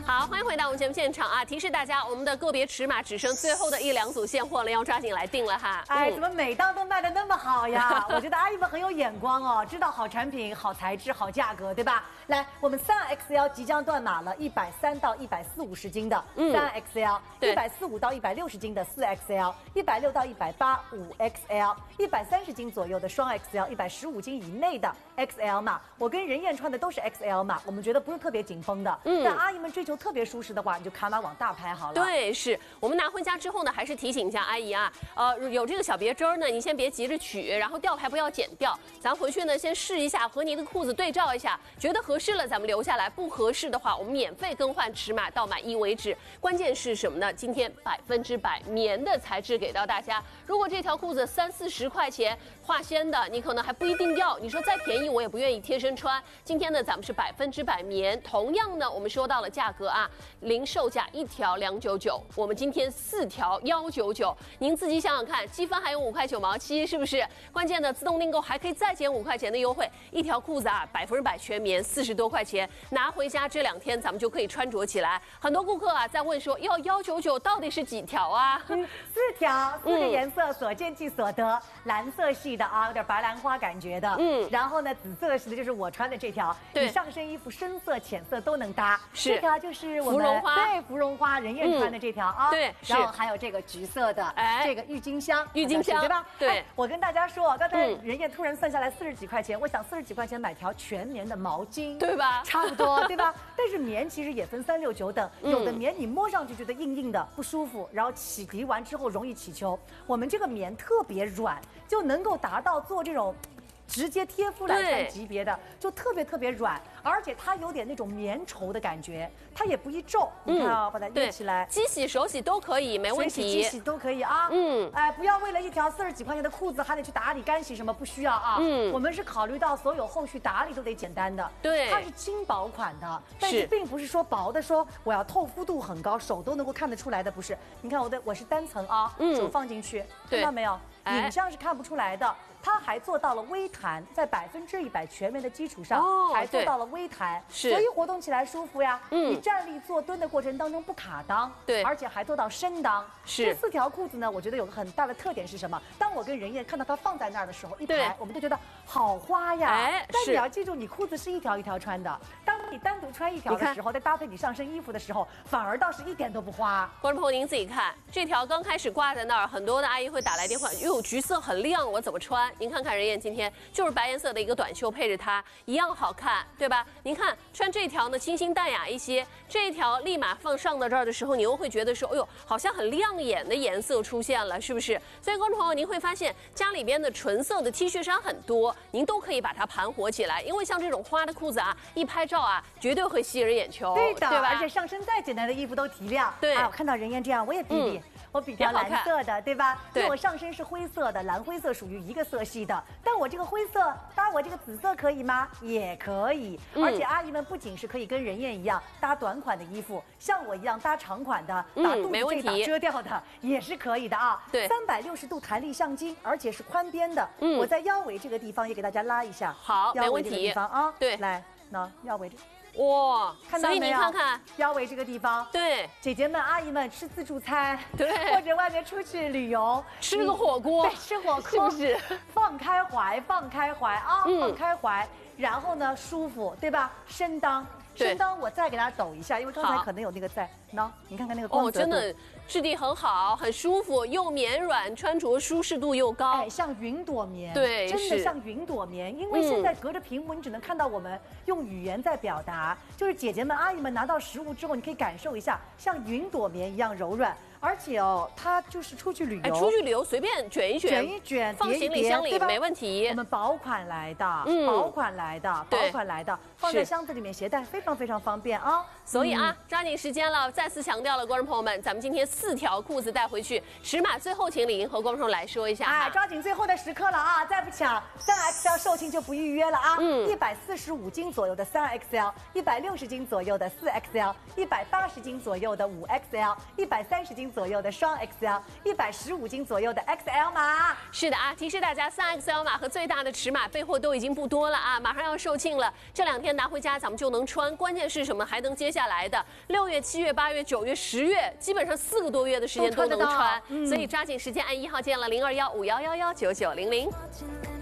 好，欢迎回到我们节目现场啊！提示大家，我们的个别尺码只剩最后的1、2组现货了，要抓紧来定了哈。 哎，怎么每档都卖得那么好呀？我觉得阿姨们很有眼光哦，知道好产品、好材质、好价格，对吧？来，我们3XL 即将断码了，130到140斤的3XL，145到160斤的4XL，160到180 5XL，130斤左右的双 XL，115斤以内的 XL 码。我跟任燕穿的都是 XL 码，我们觉得不是特别紧绷的。但阿姨们追求特别舒适的话，你就卡码往大拍好了。 对，是我们拿回家之后呢，还是提醒一下阿姨啊，有这个小别针呢，你先别急着取，然后吊牌不要剪掉，咱回去呢先试一下，和你的裤子对照一下，觉得合适了咱们留下来，不合适的话我们免费更换尺码到满意为止。关键是什么呢？今天100%棉的材质给到大家，如果这条裤子30、40块钱化纤的，你可能还不一定要，你说再便宜我也不愿意贴身穿。今天呢咱们是100%棉，同样呢我们说到了价格啊，零售价1条299，我们今天4条199，您自己想想看，积分还有5块9毛7，是不是？关键的自动订购还可以再减5块钱的优惠，一条裤子啊100%全棉，40多块钱，拿回家这2天咱们就可以穿着起来。很多顾客啊在问说，要199到底是几条啊 ？4条，4个颜色，所见即所得，蓝色系的啊，有点白兰花感觉的，然后呢紫色系的就是我穿的这条， 对， 你上身衣服深色浅色都能搭， 是这条就是我们芙蓉花， 对，芙蓉花任燕穿的这条啊， 对， 然后还有这个橘色的，这个郁金香，对吧？ 对， 我跟大家说，刚才任燕突然算下来40几块钱，我想40几块钱买条全棉的毛巾， 对吧？ 差不多，对吧？但是棉其实也分3、6、9等，有的棉你摸上去觉得硬硬的不舒服，然后洗涤完之后容易起球。我们这个棉特别软，就能够达到做这种直接贴肤来穿级别的，就特别软，而且它有点那种棉绸的感觉，它也不易皱。你看啊，把它捏起来， 机洗、手洗都可以，没问题。 机洗都可以啊。哎，不要为了一条40几块钱的裤子还得去打理干洗什么，不需要啊。我们是考虑到所有后续打理都得简单的。 对， 它是轻薄款的，但是并不是说薄的说我要透肤度很高，手都能够看得出来的，不是。你看我是单层啊，手放进去，看到没有？影像是看不出来的。它还做到了微弹，在100%全棉的基础上，还做到了微弹，所以活动起来舒服呀。你站立坐蹲的过程当中不卡裆， 对， 而且还做到升裆。这4条裤子呢，我觉得有个很大的特点是什么？当我跟任燕看到它放在那儿的时候，一排我们都觉得好花呀。但你要记住，你裤子是1条1条穿的，当你单独穿1条的时候，再搭配你上身衣服的时候，反而倒是一点都不花。 观众朋友，您自己看，这条刚开始挂在那儿，很多的阿姨会打来电话，哟，橘色很亮，我怎么穿？您看看任燕今天就是白颜色的一个短袖，配着它一样好看，对吧？您看穿这条呢清新淡雅一些，这一条立马放上到这儿的时候，你又会觉得说，哎呦，好像很亮眼的颜色出现了，是不是？所以观众朋友，您会发现家里边的纯色的 T 恤衫很多，您都可以把它盘活起来，因为像这种花的裤子啊，一拍照啊，绝对会吸人眼球， 对的， 对吧？ 而且上身再简单的衣服都提亮。 对， 我看到任燕这样，我也比。我比条蓝色的，对吧？ 对， 我上身是灰色的，蓝灰色属于一个色系的。但我这个灰色搭我这个紫色可以吗？也可以。而且阿姨们不仅是可以跟任燕一样搭短款的衣服，像我一样搭长款的，把肚子这打遮掉的也是可以的啊。 对 ，360度弹力橡筋，而且是宽边的。我在腰围这个地方也给大家拉一下。 好， 腰围这个地方啊。 对， 来，那腰围这。 哇， 看到没有？ 所以你看看腰围这个地方， 对， 姐姐们、阿姨们吃自助餐， 对， 或者外面出去旅游吃个火锅， 对，吃火锅是不是？ 放开怀啊，放开怀，然后呢，舒服，对吧？升裆。我再给大家抖一下，因为刚才可能有那个在。你看看那个光泽度， 真的质地很好，很舒服，又绵软，穿着舒适度又高。 哎，像云朵棉， 对， 真的像云朵棉。因为现在隔着屏幕，你只能看到我们用语言在表达，就是姐姐们、阿姨们拿到实物之后，你可以感受一下，像云朵棉一样柔软。而且它就是出去旅游， 随便卷一卷，放行李箱里没问题。 我们薄款来的，薄款来的，放在箱子里面携带非常方便啊。 所以啊，抓紧时间了，再次强调了，观众朋友们，咱们今天4条裤子带回去，尺码最后请李莹和观众来说一下。 哎，抓紧最后的时刻了啊！再不抢3XL售罄就不预约了啊！145斤左右的3XL，160斤左右的4XL，180斤左右的5XL，130斤斤左右的双 XL，115斤左右的 XL 码。 是的啊，提示大家，3XL 码和最大的尺码备货都已经不多了啊，马上要售罄了。这2天拿回家咱们就能穿，关键是什么？还能接下来的6月、7月、8月、9月、10月，基本上4个多月的时间都能穿。所以抓紧时间按1号键了，0215111990。